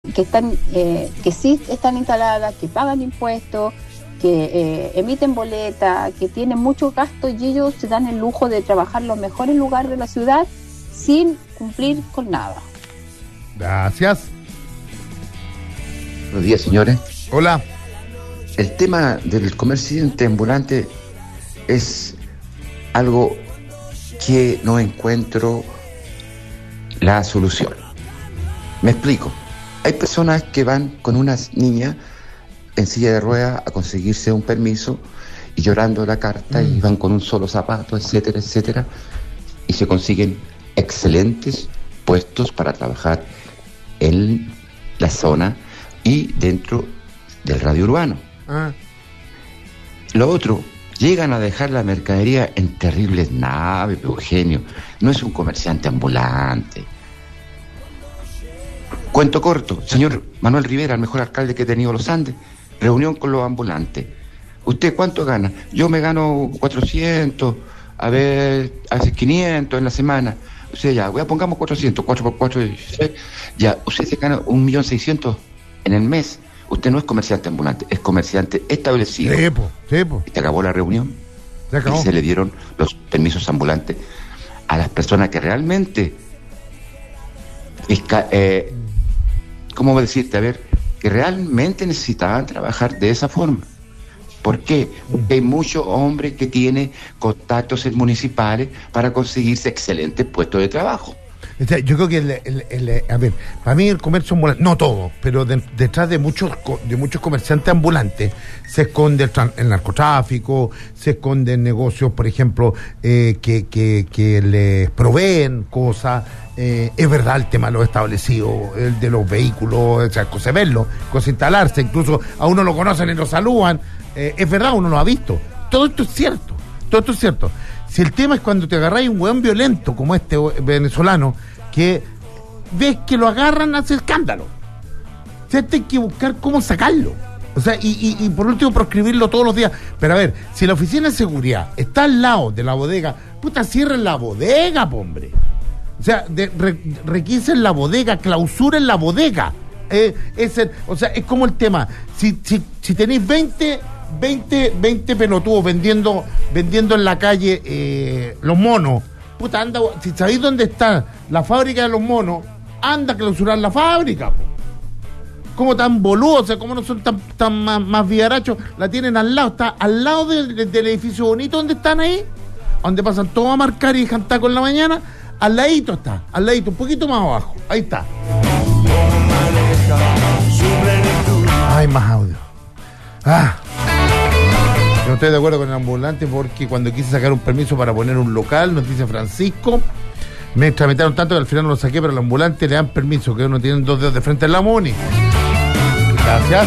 que sí están instaladas, que pagan impuestos, que emiten boletas, que tienen muchos gastos, y ellos se dan el lujo de trabajar en los mejores lugares de la ciudad sin cumplir con nada. Gracias. Buenos días, señores. Hola. El tema del comerciante ambulante es algo que no encuentro la solución. Me explico. Hay personas que van con unas niñas en silla de ruedas a conseguirse un permiso y llorando la carta y van con un solo zapato, etcétera, etcétera, y se consiguen excelentes puestos para trabajar en la zona y dentro del radio urbano. Lo otro, llegan a dejar la mercadería en terribles naves, Eugenio. No es un comerciante ambulante. Cuento corto, señor Manuel Rivera, el mejor alcalde que he tenido los Andes, reunión con los ambulantes. ¿Usted cuánto gana? Yo me gano 400, a veces 500 en la semana. O sea, ya, pongamos 400, 4 por 4, 16. Ya, usted se gana 1.600.000 en el mes. Usted no es comerciante ambulante, es comerciante establecido. Sí, po. Y se acabó la reunión. Se acabó. Y se le dieron los permisos ambulantes a las personas que realmente, ¿cómo decirte? A ver, que realmente necesitaban trabajar de esa forma. ¿Por qué? Porque hay muchos hombres que tienen contactos en municipales para conseguirse excelentes puestos de trabajo. Yo creo que a ver, para mí el comercio ambulante, no todo, pero detrás de muchos comerciantes ambulantes se esconde el narcotráfico, se esconden negocios, por ejemplo, que les proveen cosas. Es verdad el tema de los establecidos, el de los vehículos, o sea, cosa verlo, cosa instalarse, incluso a uno lo conocen y lo saludan. Es verdad, uno lo ha visto. Todo esto es cierto. Si el tema es cuando te agarráis un hueón violento como este venezolano, que ves que lo agarran, hace escándalo. O sea, hay que buscar cómo sacarlo. O sea, y por último proscribirlo todos los días. Pero a ver, si la oficina de seguridad está al lado de la bodega, puta, cierren la bodega, hombre. O sea, requisen la bodega, clausuren la bodega. Es como el tema. Si tenéis 20 pelotudos vendiendo en la calle los monos, puta, anda, si sabéis dónde está la fábrica de los monos, anda a clausurar la fábrica, po. Como tan boludos, o sea, como no son tan más viarachos, la tienen al lado, está al lado del edificio bonito donde están ahí, donde pasan todos a marcar y jantar con la mañana, al ladito, un poquito más abajo, ahí está. Hay más audio. Yo no estoy de acuerdo con el ambulante porque cuando quise sacar un permiso para poner un local, nos dice Francisco, me tramitaron tanto que al final no lo saqué, pero al ambulante le dan permiso, que uno tiene 2 dedos de frente en la MUNI. Gracias.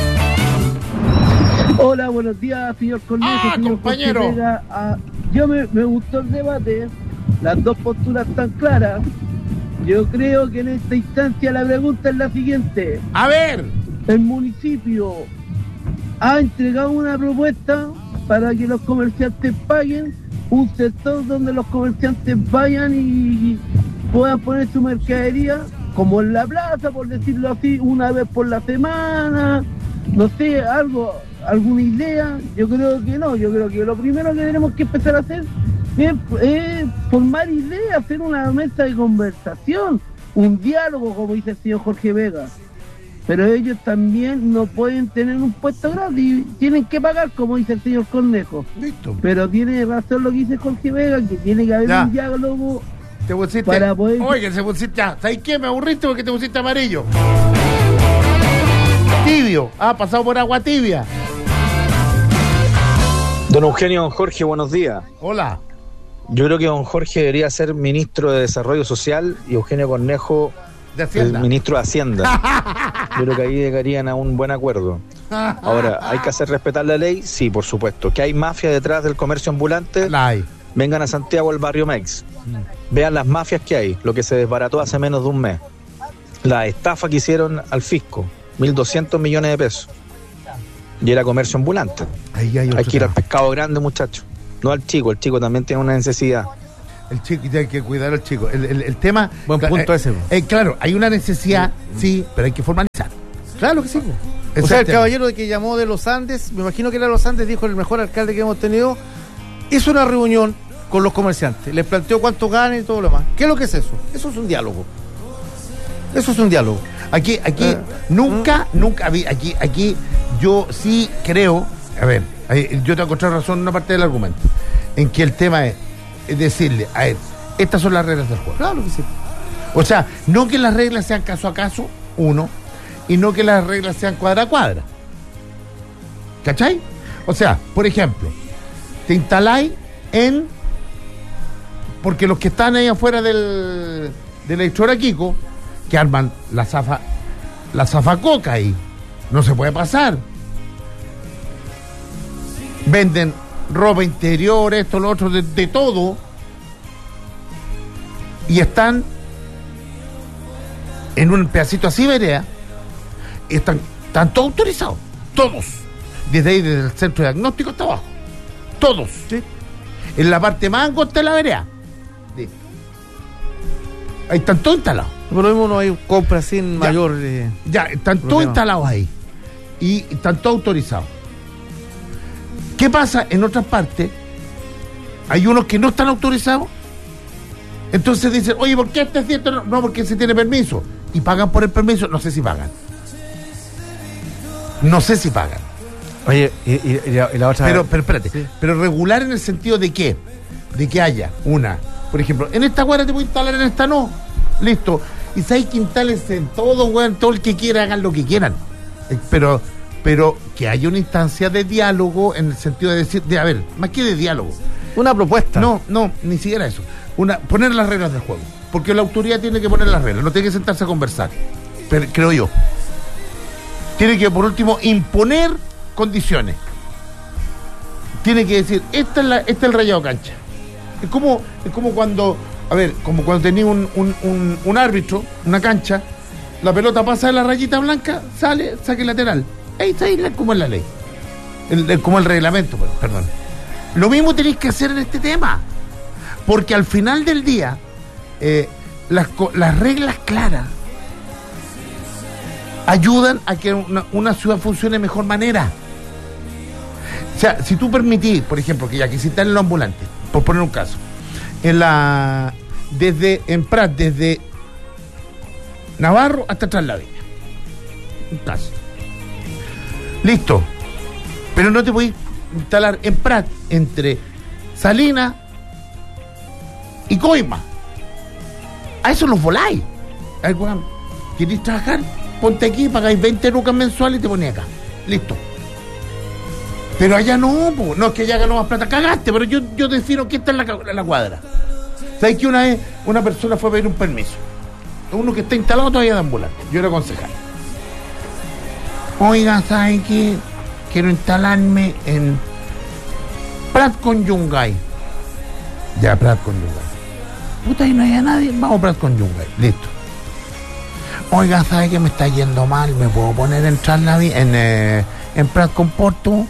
Hola, buenos días, señor Cornejo, señor compañero. Yo me gustó el debate, las dos posturas están claras. Yo creo que en esta instancia la pregunta es la siguiente. A ver. El municipio ha entregado una propuesta para que los comerciantes paguen, un sector donde los comerciantes vayan y puedan poner su mercadería, como en la plaza, por decirlo así, una vez por la semana, no sé, alguna idea. Yo creo que no, yo creo que lo primero que tenemos que empezar a hacer es formar ideas, hacer una mesa de conversación, un diálogo, como dice el señor Jorge Vega. Pero ellos también no pueden tener un puesto gratis, tienen que pagar, como dice el señor Cornejo. Listo. Pero tiene razón lo que dice Jorge Vega, que tiene que haber un diálogo para poder... Oye, se pusiste, ¿sabes qué? Me aburriste porque te pusiste amarillo. Tibio, pasado por agua tibia. Don Eugenio, don Jorge, buenos días. Hola. Yo creo que don Jorge debería ser ministro de Desarrollo Social y Eugenio Cornejo el ministro de Hacienda. Yo creo que ahí llegarían a un buen acuerdo. Ahora, ¿hay que hacer respetar la ley? Sí, por supuesto. ¿Que hay mafia detrás del comercio ambulante? La hay. Vengan a Santiago, al barrio Mex. Vean las mafias que hay, lo que se desbarató hace menos de un mes. La estafa que hicieron al fisco, 1.200 millones de pesos. Y era comercio ambulante. Hay que ir al pescado grande, muchachos. No al chico, el chico también tiene una necesidad. El chico, hay que cuidar al chico. El tema... Buen punto ese. Claro, hay una necesidad, sí, pero hay que formalizar. Claro que sí. O sea, el caballero de que llamó de los Andes, me imagino que era Los Andes, dijo el mejor alcalde que hemos tenido, hizo una reunión con los comerciantes, les planteó cuánto ganan y todo lo demás. ¿Qué es lo que es eso? Eso es un diálogo. Eso es un diálogo. Aquí nunca aquí yo sí creo, a ver, yo te voy a encontrar razón en una parte del argumento, en que el tema es decirle, a ver, estas son las reglas del juego. Claro que sí. O sea, no que las reglas sean caso a caso, uno, y no que las reglas sean cuadra a cuadra. ¿Cachai? O sea, por ejemplo, te instaláis porque los que están ahí afuera del Electrora Kiko, que arman la zafacoca ahí, no se puede pasar. Venden ropa interior, esto, lo otro, de todo, y están en un pedacito así, vereda, están todos autorizados, todos, desde ahí, desde el centro de diagnóstico hasta abajo, todos, ¿sí? En la parte más angosta de la vereda, ¿sí? Ahí están todos instalados. Por lo mismo no hay compra sin mayor ya están problema. todos instalados ahí y están todos autorizados. ¿Qué pasa en otras partes? Hay unos que no están autorizados, entonces dicen, oye, ¿por qué este es cierto? No, porque se tiene permiso, y pagan por el permiso. No sé si pagan. Oye, y la otra... Pero espérate, sí. Pero regular en el sentido de qué, de que haya una, por ejemplo, en esta cuadra te puedo instalar, en esta no, listo, y sabes que instales en todo, weón, todo el que quiera, hagan lo que quieran, pero que haya una instancia de diálogo, en el sentido de decir, a ver, más que de diálogo, una propuesta. No, ni siquiera eso, poner las reglas del juego, porque la autoridad tiene que poner las reglas, no tiene que sentarse a conversar, pero creo yo, tiene que por último imponer condiciones, tiene que decir, este es el rayado cancha. Es como cuando, a ver, como cuando tenía un árbitro, una cancha, la pelota pasa de la rayita blanca, sale, saque lateral. Ahí está, como es la ley, como el reglamento, perdón. Lo mismo tenéis que hacer en este tema, porque al final del día, las reglas claras ayudan a que una ciudad funcione de mejor manera. O sea, si tú permitís, por ejemplo, que ya que si están en los ambulantes, por poner un caso, en Prat, desde Navarro hasta atrás la Viña, un caso, listo, pero no te podés instalar en Prat entre Salinas y Coima. A eso los voláis. A ver, bueno, ¿queréis trabajar? Ponte aquí, pagáis 20 lucas mensuales y te ponés acá, listo. Pero allá no es que allá ganó más plata, cagaste, pero yo defino que esta es la cuadra. ¿Sabes que una vez una persona fue a pedir un permiso? Uno que está instalado todavía de ambulante, yo era concejal. Oiga, ¿sabes qué? Quiero instalarme en Prat con Yungay. Ya, Prat con Yungay. Puta, ahí no hay a nadie, vamos a Prat con Yungay, listo. Oiga, ¿sabes que me está yendo mal? ¿Me puedo poner en Prat con Porto?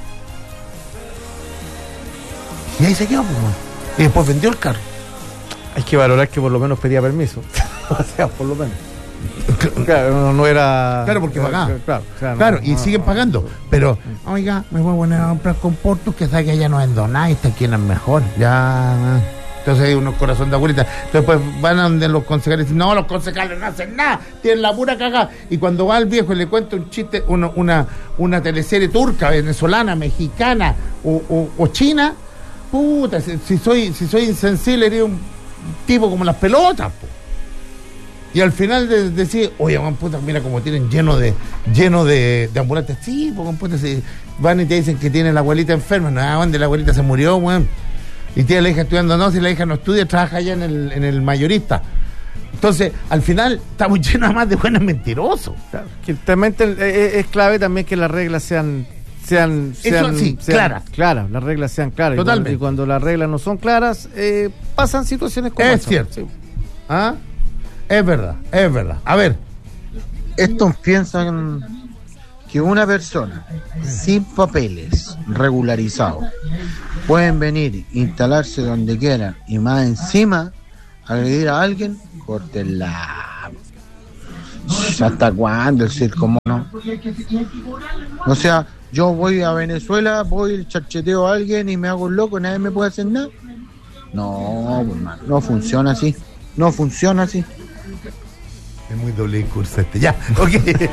Y ahí se quedó, pues, y después vendió el carro. Hay que valorar que por lo menos pedía permiso. O sea, por lo menos. Claro, no era... Claro, porque pagaba. Claro, y siguen pagando. Pero, oiga, me voy a poner a comprar con Porto, que sabe que allá no es nada, está aquí en el mejor. Ya... Entonces hay unos corazones de abuelita. Entonces pues van a donde los concejales y dicen, no, los concejales no hacen nada, tienen la pura cagada. Y cuando va el viejo y le cuenta un chiste, una teleserie turca, venezolana, mexicana o china, puta, si soy insensible, sería un tipo como las pelotas, po. Y al final de decir, oye, puta, mira como tienen lleno de ambulantes. Sí, pues, puta, si van y te dicen que tiene la abuelita enferma, no, donde la abuelita se murió, weón. Y tiene la hija estudiando, no, si la hija no estudia, trabaja allá en el mayorista. Entonces, al final, estamos llenos más de buenos mentirosos. Claro, que también es clave también que las reglas sean claras. Claras, las reglas sean claras. Totalmente. Y cuando las reglas no son claras, pasan situaciones como Es cierto. Sí. ¿Ah? Es verdad. A ver. Estos piensan que una persona sin papeles regularizados pueden venir, instalarse donde quieran y más encima agredir a alguien, córtenla. ¿Hasta cuándo el circo mono? O sea, yo voy a Venezuela, voy, charcheteo a alguien y me hago un loco, nadie me puede hacer nada. No, hermano, no funciona así. No funciona así. Es muy doble discurso este. Ya, ok.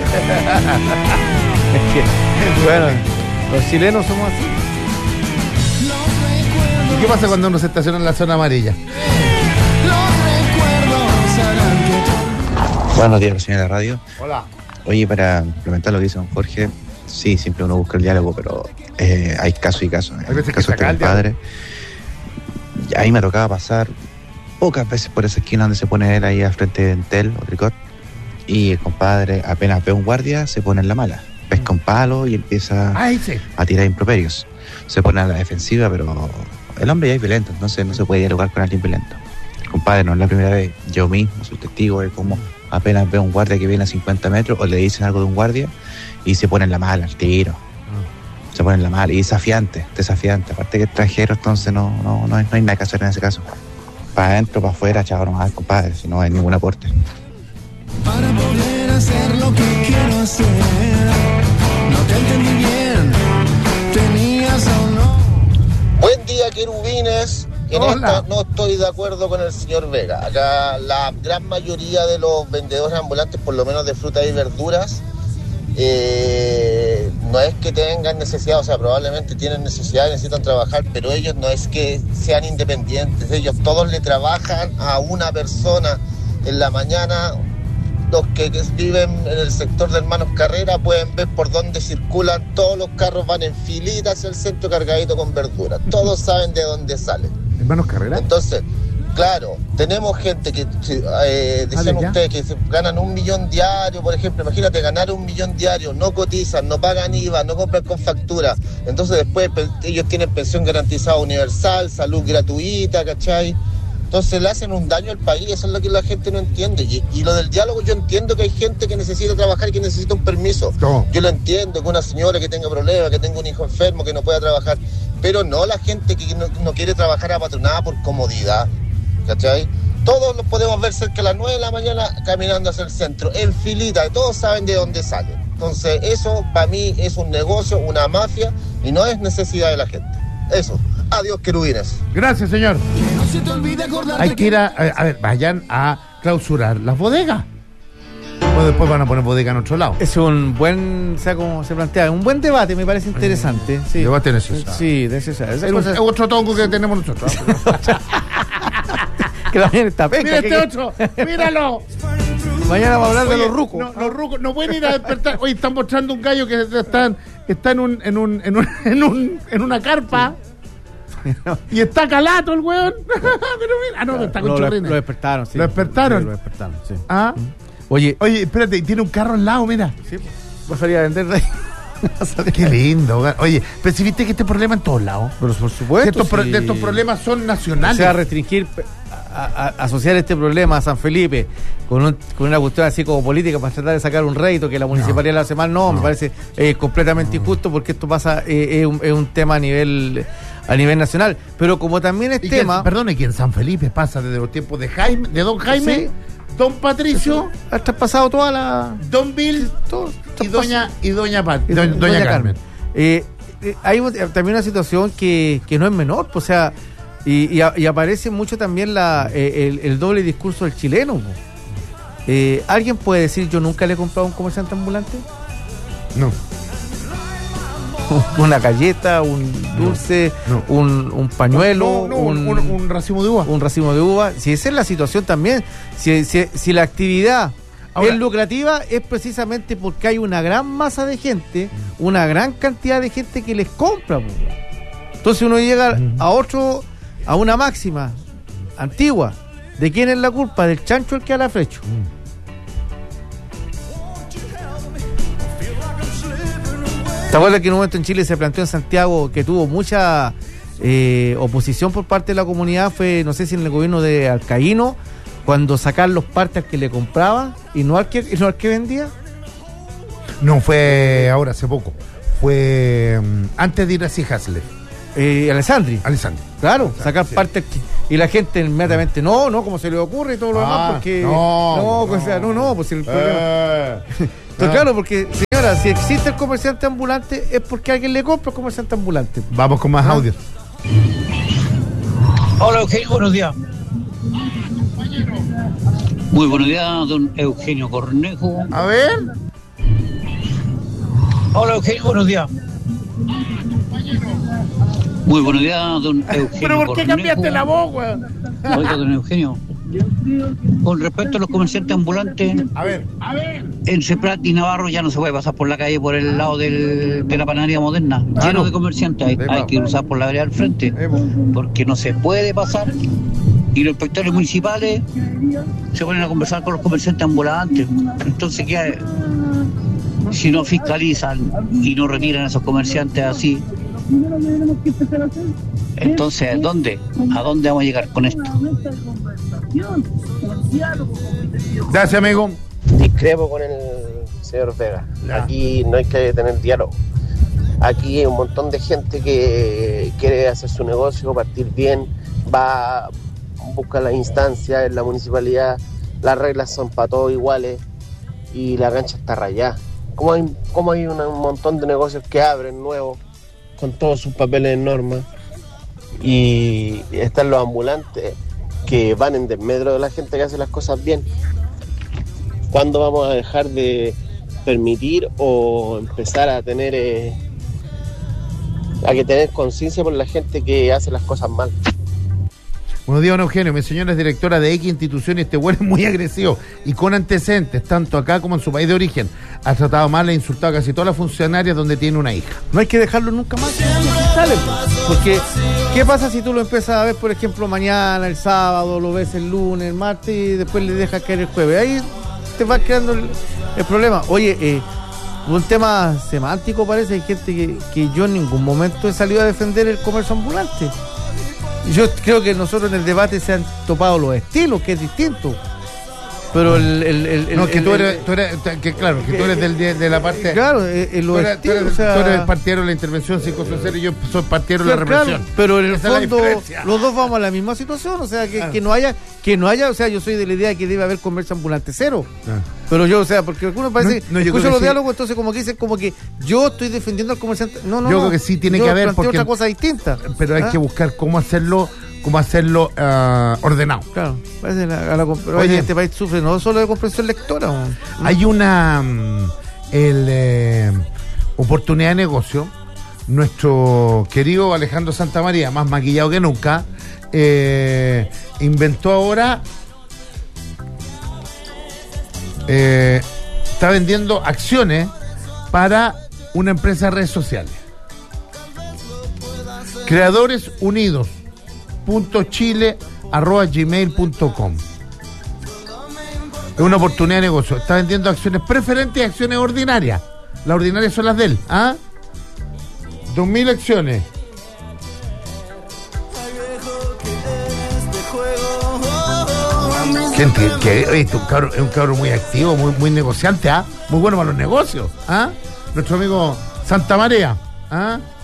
Bueno, los chilenos somos así. ¿Y qué pasa cuando uno se estaciona en la zona amarilla? Buenos días, señora de radio. Hola. Oye, para implementar lo que dice don Jorge, sí, siempre uno busca el diálogo, pero hay casos y casos. Hay veces que casos saca el padre. Ahí me tocaba pasar pocas veces por esa esquina donde se pone él ahí al frente de Entel o Tricot, y el compadre apenas ve un guardia se pone en la mala, pesca un palo y empieza a tirar improperios, se pone a la defensiva, pero el hombre ya es violento, entonces no se puede dialogar con alguien violento. El compadre no es la primera vez, yo mismo soy testigo de cómo apenas ve un guardia que viene a 50 metros o le dicen algo de un guardia y se pone en la mala al tiro. Se pone en la mala y desafiante, aparte que extranjero, entonces no hay nada que hacer en ese caso. Para adentro, para afuera, chavo, nomás, compadre, si no hay ningún aporte. Para poder hacer lo que quiero hacer, no te entendí bien, tenías o no. Buen día, querubines. En esta no estoy de acuerdo con el señor Vega. Acá la gran mayoría de los vendedores ambulantes, por lo menos de frutas y verduras, no es que tengan necesidad, o sea, probablemente tienen necesidad, necesitan trabajar, pero ellos no es que sean independientes, ellos todos le trabajan a una persona. En la mañana, los que viven en el sector de Hermanos Carrera pueden ver por dónde circulan, todos los carros van en filita hacia el centro cargadito con verduras, todos saben de dónde salen. ¿Hermanos Carrera? Entonces, claro, tenemos gente que, decían ustedes, que ganan 1 millón diario, por ejemplo. Imagínate ganar 1 millón diario, no cotizan, no pagan IVA, no compran con factura. Entonces después ellos tienen pensión garantizada universal, salud gratuita, ¿cachai? Entonces le hacen un daño al país, eso es lo que la gente no entiende. Y lo del diálogo, yo entiendo que hay gente que necesita trabajar y que necesita un permiso. No. Yo lo entiendo, que una señora que tenga problemas, que tenga un hijo enfermo, que no pueda trabajar. Pero no la gente que no quiere trabajar apatronada por comodidad. ¿Cachai? Todos los podemos ver cerca a las 9 de la mañana caminando hacia el centro, en filita, todos saben de dónde salen. Entonces eso para mí es un negocio, una mafia, y no es necesidad de la gente. Eso. Adiós, querubines. Gracias, señor. Hay que ir a ver, vayan a clausurar las bodegas. O después van a poner bodega en otro lado. Es un buen, o sea, como se plantea, un buen debate, me parece interesante. Sí. Debate necesario. Sí, necesario. Es otro tongo que tenemos nosotros. Que también está pesca. Mira este otro, míralo. Mañana va a hablar de los rucos. No, los rucos no pueden ir a despertar. Hoy están mostrando un gallo que está en una carpa. Y está calato el weón. Pero mira, no está con chorrines. Lo despertaron, sí. Lo despertaron. Sí, lo despertaron, sí. Ah. Oye, espérate, tiene un carro al lado, mira. Sí, va a salir a vender de ahí. Qué lindo. Oye, pero si viste que este problema en todos lados. Pero por supuesto. Estos problemas son nacionales. O sea, restringir, asociar este problema a San Felipe con una cuestión así como política para tratar de sacar un rédito que la municipalidad lo hace mal, me parece completamente injusto, porque esto pasa, es un tema a nivel nacional. Pero como también es tema. Perdone, que en San Felipe pasa desde los tiempos de Don Jaime. Sí. Don Patricio, ha traspasado toda la. Don Bill y Doña Carmen. Hay también una situación que no es menor, o sea, y aparece mucho también el doble discurso del chileno. ¿Alguien puede decir yo nunca le he comprado a un comerciante ambulante? No. Una galleta, un dulce, no. Un pañuelo, un racimo de uva. Un racimo de uva. Si esa es la situación también, si la actividad ahora es lucrativa, es precisamente porque hay una gran masa de gente, una gran cantidad de gente que les compra. Entonces uno llega a una máxima antigua. ¿De quién es la culpa? Del chancho el que a la flecha. ¿Te acuerdas que en un momento en Chile se planteó en Santiago, que tuvo mucha oposición por parte de la comunidad? Fue, no sé si en el gobierno de Alcaíno, cuando sacar los partes al que le compraba y no al que vendía. No, fue ahora, hace poco. Fue antes de ir a Hasler. Alessandri. Claro, sacar partes Y la gente inmediatamente, no, como se le ocurre y todo lo demás, porque... pues el problema... Entonces, claro, porque, señora, si existe el comerciante ambulante es porque alguien le compra el comerciante ambulante. Vamos con más audio. Hola, Eugenio, buenos días. Muy buenos días, don Eugenio Cornejo. A ver. Hola, Eugenio, buenos días. Muy buenos días, don Eugenio. ¿Pero por qué cambiaste la voz, güey? Oiga, don Eugenio, con respecto a los comerciantes ambulantes, a ver. en Ceprat y Navarro ya no se puede pasar por la calle por el lado de la panadería moderna, lleno de comerciantes, hay que cruzar por la vereda al frente, porque no se puede pasar, y los inspectores municipales se ponen a conversar con los comerciantes ambulantes. Entonces, ¿qué? Si no fiscalizan y no retiran a esos comerciantes así, entonces, ¿a dónde vamos a llegar con esto? Gracias, amigo. Discrepo con el señor Vega. Aquí no hay que tener diálogo. Aquí hay un montón de gente que quiere hacer su negocio, partir bien, va, busca las instancias en la municipalidad, las reglas son para todos iguales y la cancha está rayada. Como hay un montón de negocios que abren nuevos con todos sus papeles en norma, y están los ambulantes que van en desmedro de la gente que hace las cosas bien. ¿Cuándo vamos a dejar de permitir o empezar a tener conciencia por la gente que hace las cosas mal? Buenos días, don Eugenio. Mi señora es directora de X institución y este güey es muy agresivo y con antecedentes, tanto acá como en su país de origen. Ha tratado mal e insultado a casi todas las funcionarias donde tiene una hija. No hay que dejarlo nunca más, porque ¿qué pasa si tú lo empiezas a ver, por ejemplo, mañana, el sábado, lo ves el lunes, el martes y después le dejas caer el jueves? Ahí te va creando el problema. Oye, un tema semántico parece, hay gente que yo en ningún momento he salido a defender el comercio ambulante. Yo creo que nosotros en el debate se han topado los estilos, que es distinto. Pero tú eres de la parte... Claro, los estilos, tú eres partidario de la intervención psicosocial y yo soy partidario de la represión. Claro, pero en el fondo los dos vamos a la misma situación, o sea, que no haya, o sea, yo soy de la idea de que debe haber comercio ambulante cero. Pero yo, o sea, porque algunos parece escucho los diálogos, entonces como que dicen como que yo estoy defendiendo al comerciante. No, yo creo que sí tiene que haber, porque otra cosa distinta. Pero hay que buscar cómo hacerlo ordenado. Claro, oye, este país sufre no solo de comprensión lectora. Hay una oportunidad de negocio. Nuestro querido Alejandro Santamaría, más maquillado que nunca, inventó ahora, está vendiendo acciones para una empresa de redes sociales. Creadores Unidos .chile@gmail.com. Es una oportunidad de negocio. Está vendiendo acciones preferentes y acciones ordinarias. Las ordinarias son las de él. 2.000 acciones. Es un cabrón muy activo, muy negociante, muy bueno para los negocios. Nuestro amigo Santamaría.